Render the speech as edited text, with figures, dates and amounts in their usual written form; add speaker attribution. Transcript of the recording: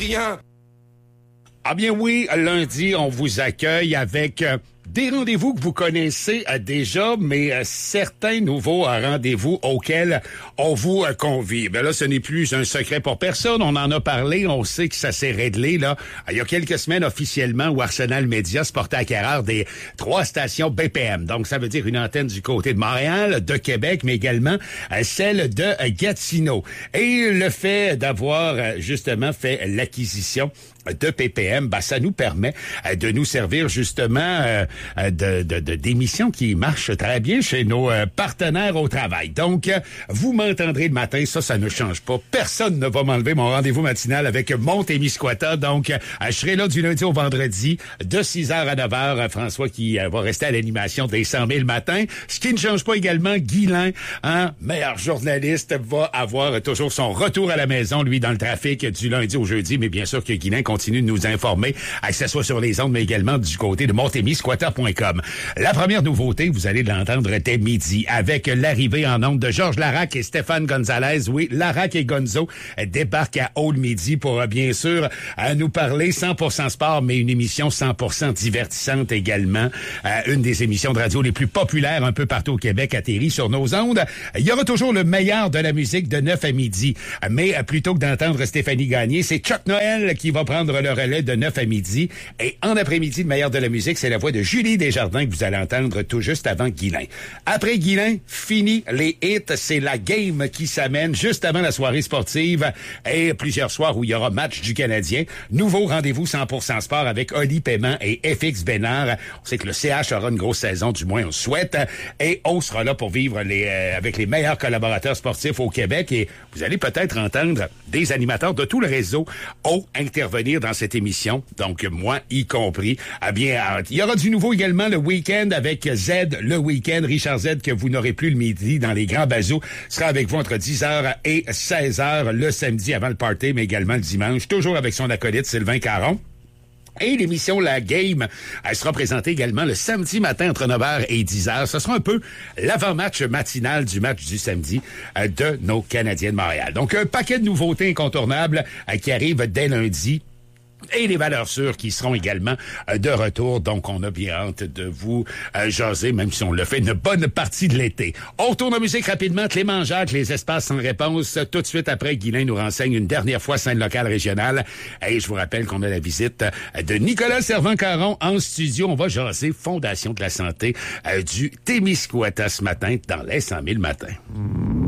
Speaker 1: rien.
Speaker 2: Ah bien oui, lundi, on vous accueille avec des rendez-vous que vous connaissez déjà, mais certains nouveaux rendez-vous auxquels on vous convie. Ben là, ce n'est plus un secret pour personne. On en a parlé. On sait que ça s'est réglé là. Il y a quelques semaines officiellement où Arsenal Média se portait acquéreur des 3 stations BPM. Donc, ça veut dire une antenne du côté de Montréal, de Québec, mais également celle de Gatineau. Et le fait d'avoir justement fait l'acquisition de PPM, ben, ça nous permet de nous servir justement d'émissions qui marchent très bien chez nos partenaires au travail. Donc, vous m'entendrez le matin, ça ne change pas. Personne ne va m'enlever mon rendez-vous matinal avec Montémiscouata. Donc, je serai là du lundi au vendredi de 6h à 9h. François qui va rester à l'animation des 100 000 matin. Ce qui ne change pas également, Guylain, meilleur journaliste, va avoir toujours son retour à la maison, lui, dans le trafic du lundi au jeudi. Mais bien sûr que Guylain continue de nous informer, que ce soit sur les ondes, mais également du côté de montémiscouata.com. La première nouveauté, vous allez l'entendre dès midi, avec l'arrivée en ondes de Georges Larac et Stéphane Gonzalez. Oui, Larac et Gonzo débarquent à Haut le Midi pour, bien sûr, nous parler 100% sport, mais une émission 100% divertissante également. Une des émissions de radio les plus populaires un peu partout au Québec atterrit sur nos ondes. Il y aura toujours le meilleur de la musique de 9 à midi. Mais plutôt que d'entendre Stéphanie Gagné, c'est Chuck Noël qui va prendre le relais de 9 à midi. Et en après-midi, le meilleur de la musique, c'est la voix de Julie Desjardins que vous allez entendre tout juste avant Guylain. Après Guylain, fini les hits. C'est la game qui s'amène juste avant la soirée sportive et plusieurs soirs où il y aura match du Canadien. Nouveau rendez-vous 100% sport avec Oli Paiement et FX Bénard. On sait que le CH aura une grosse saison, du moins on le souhaite. Et on sera là pour vivre avec les meilleurs collaborateurs sportifs au Québec. Et vous allez peut-être entendre des animateurs de tout le réseau intervenir dans cette émission. Donc, moi y compris. Ah bien, il y aura du nouveau également le week-end avec Z, le week-end. Richard Z, que vous n'aurez plus le midi dans les grands bazous, sera avec vous entre 10h et 16h le samedi avant le party, mais également le dimanche, toujours avec son acolyte Sylvain Caron. Et l'émission La Game, elle sera présentée également le samedi matin entre 9h et 10h. Ce sera un peu l'avant-match matinal du match du samedi de nos Canadiens de Montréal. Donc, un paquet de nouveautés incontournables qui arrivent dès lundi. Et les valeurs sûres qui seront également de retour. Donc, on a bien hâte de vous jaser, même si on le fait une bonne partie de l'été. On retourne en musique rapidement. Clément Jacques, les espaces sans réponse. Tout de suite après, Guylain nous renseigne une dernière fois scène locale régionale. Et je vous rappelle qu'on a la visite de Nicolas Servan-Caron en studio. On va jaser Fondation de la santé du Témiscouata ce matin dans les 100 000 matins.